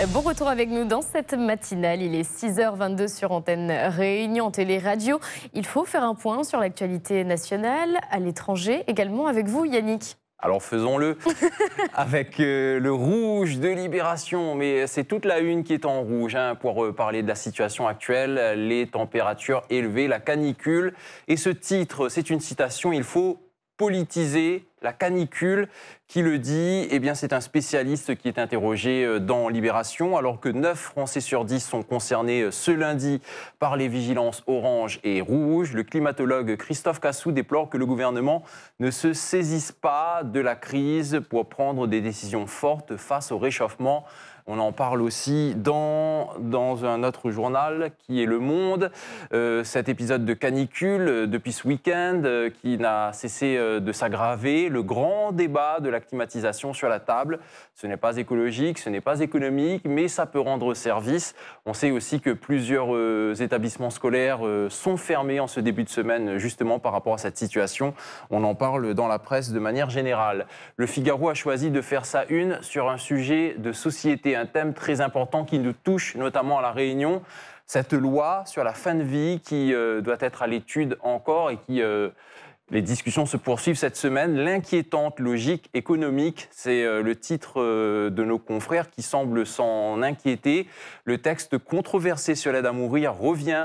Bon retour avec nous dans cette matinale. Il est 6h22 sur Antenne Réunion Télé-Radio. Il faut faire un point sur l'actualité nationale, à l'étranger, également avec vous, Yannick. Alors faisons-le avec le rouge de Libération, mais c'est toute la une qui est en rouge pour parler de la situation actuelle, les températures élevées, la canicule. Et ce titre, c'est une citation, il faut politiser la canicule. Qui le dit? Eh bien, c'est un spécialiste qui est interrogé dans Libération, alors que 9 Français sur 10 sont concernés ce lundi par les vigilances orange et rouge. Le climatologue Christophe Cassou déplore que le gouvernement ne se saisisse pas de la crise pour prendre des décisions fortes face au réchauffement. On en parle aussi dans un autre journal qui est Le Monde. Cet épisode de canicule depuis ce week-end qui n'a cessé de s'aggraver. Le grand débat de la climatisation sur la table. Ce n'est pas écologique, ce n'est pas économique, mais ça peut rendre service. On sait aussi que plusieurs établissements scolaires sont fermés en ce début de semaine justement par rapport à cette situation. On en parle dans la presse de manière générale. Le Figaro a choisi de faire sa une sur un sujet de société, un thème très important qui nous touche notamment à La Réunion. Cette loi sur la fin de vie qui doit être à l'étude encore et qui... Les discussions se poursuivent cette semaine. L'inquiétante logique économique, c'est le titre de nos confrères qui semblent s'en inquiéter. Le texte controversé sur l'aide à mourir revient